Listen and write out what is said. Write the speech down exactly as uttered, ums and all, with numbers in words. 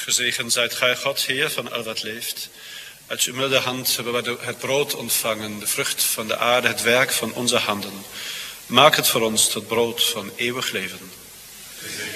Gezegend zijt gij, God, Heer van al wat leeft. Uit uw milde hand hebben wij het brood ontvangen, de vrucht van de aarde, het werk van onze handen. Maak het voor ons tot brood van eeuwig leven.